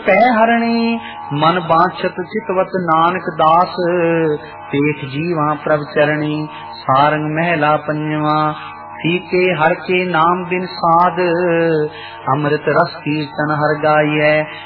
पै हरणी मन बांछत चितवत नानक दास पेख जीवा प्रभ चरणी सारंग महला पंजवा सीके हर के नाम बिन साध अमृत रस कीर्तन हर गाई है